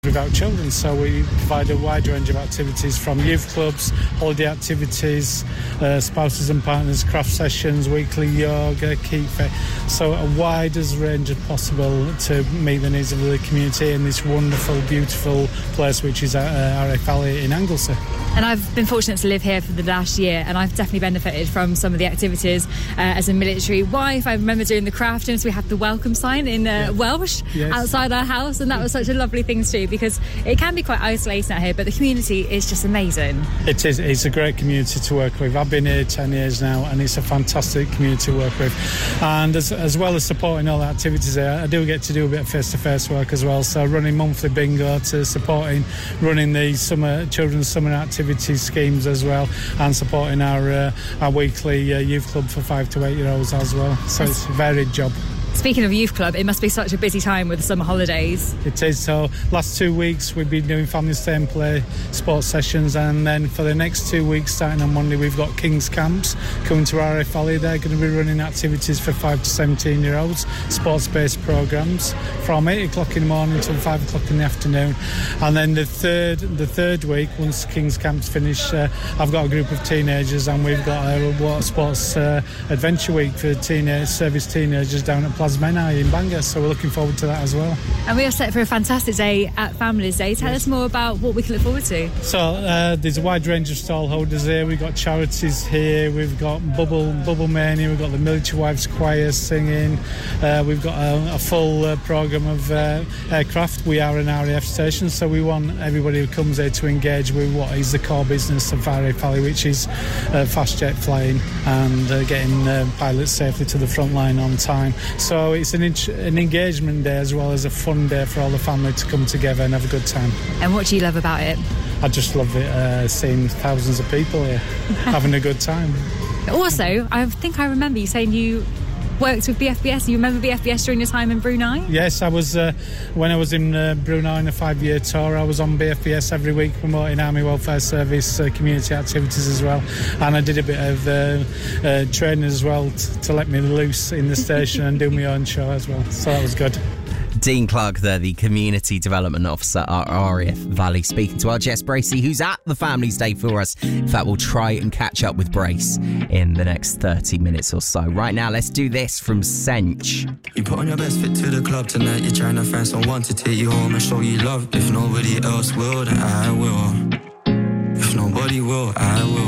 without children. So we provide a wide range of activities from youth clubs, holiday activities, spouses and partners, craft sessions, weekly yoga, keep fit. So a wide as range as possible to meet the needs of the community in this wonderful, beautiful place which is RAF Valley in Anglesey. And I've been fortunate to live here for the last year, and I've definitely benefited from some of the activities as a military wife. I remember doing the crafting, so we had the welcome sign in Welsh outside our house, and that was such a lovely thing to do because it can be quite isolating out here, but the community is just amazing. It is. It's a great community to work with. I've been here 10 years now, and it's a fantastic community to work with. And as well as supporting all the activities here, I do get to do a bit of face-to-face work as well. So running monthly bingo to supporting running the children's summer activities schemes as well, and supporting our weekly youth club for 5 to 8-year-olds as well. So it's a varied job. Speaking of youth club, it must be such a busy time with the summer holidays. It is. So last 2 weeks we've been doing family stay and play sports sessions, and then for the next 2 weeks starting on Monday we've got King's Camps coming to RAF Valley. They're going to be running activities for 5 to 17-year-olds, sports-based programmes from 8 o'clock in the morning until 5 o'clock in the afternoon. And then the third week, once King's Camps finish, I've got a group of teenagers, and we've got a water sports adventure week for service teenagers down at Plasmena in Bangor, so we're looking forward to that as well. And we are set for a fantastic day at Families Day. Tell us more about what we can look forward to. So there's a wide range of stall holders here. We've got charities here, we've got Bubble Mania, we've got the Military Wives Choir singing, we've got a full programme of aircraft. We are an RAF station, so we want everybody who comes here to engage with what is the core business of RAF Valley, which is fast jet flying and getting pilots safely to the front line on time. So it's an engagement day as well as a fun day for all the family to come together and have a good time. And what do you love about it? I just love it, seeing thousands of people here having a good time. Also, I think I remember you saying you worked with BFBS. You remember BFBS during your time in Brunei? Yes, I was. When I was in Brunei on a 5-year tour, I was on BFBS every week promoting Army Welfare Service community activities as well. And I did a bit of training as well to let me loose in the station and do my own show as well. So that was good. Dean Clark there, the Community Development Officer at RAF Valley, speaking to our Jess Bracey, who's at the Families Day for us. In fact, we'll try and catch up with Brace in the next 30 minutes or so. Right now, let's do this from Sench. You put on your best fit to the club tonight. You're trying to find someone to take you home and show you love. If nobody else will, then I will. If nobody will, I will.